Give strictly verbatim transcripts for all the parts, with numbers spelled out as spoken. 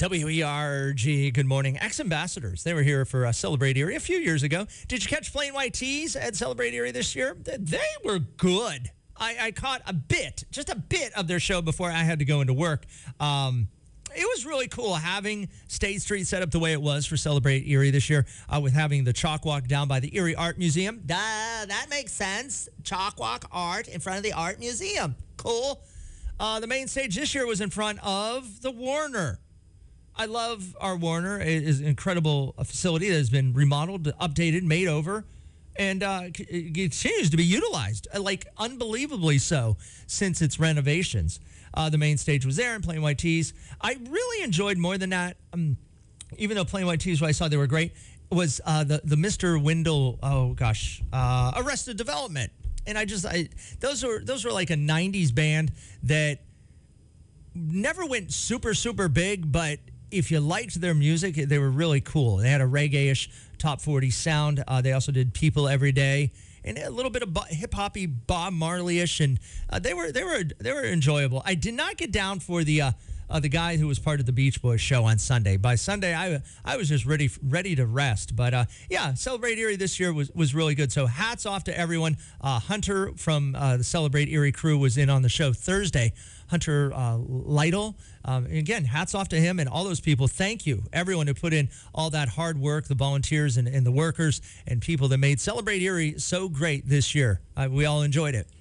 W E R G, good morning. Ex-ambassadors, they were here for uh, Celebrate Erie a few years ago. Did you catch Plain White Tees at Celebrate Erie this year? They were good. I, I caught a bit, just a bit of their show before I had to go into work. Um, it was really cool having State Street set up the way it was for Celebrate Erie this year, uh, with having the Chalk Walk down by the Erie Art Museum. Duh, that makes sense. Chalk Walk art in front of the Art Museum. Cool. Uh, the main stage this year was in front of the Warner. I love our Warner. It is an incredible facility that has been remodeled, updated, made over, and uh, it continues to be utilized, like unbelievably so, since its renovations. Uh, the main stage was there in Plain White Tees. I really enjoyed more than that, um, even though Plain White Tees, what I saw they were great, was uh, the, the Mister Wendell, oh gosh, uh, Arrested Development. And I just, I, those were those were like a nineties band that never went super, super big, but if you liked their music, they were really cool. They had a reggae-ish top forty sound. Uh, they also did People Every Day and a little bit of hip-hoppy Bob Marley-ish, and uh, they were they were they were enjoyable. I did not get down for the uh, uh, the guy who was part of the Beach Boys show on Sunday. By Sunday, I I was just ready ready to rest. But uh, yeah, Celebrate Erie this year was was really good. So hats off to everyone. Uh, Hunter from uh, the Celebrate Erie crew was in on the show Thursday. Hunter uh, Lytle. Um, and again, hats off to him and all those people. Thank you, everyone who put in all that hard work, the volunteers and, and the workers and people that made Celebrate Erie so great this year. Uh, we all enjoyed it.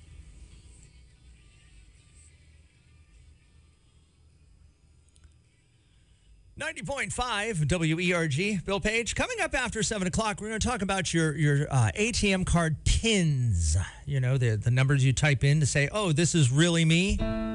ninety point five W E R G, Bill Page. Coming up after seven o'clock, we're going to talk about your, your uh, A T M card pins. You know, the, the numbers you type in to say, oh, this is really me.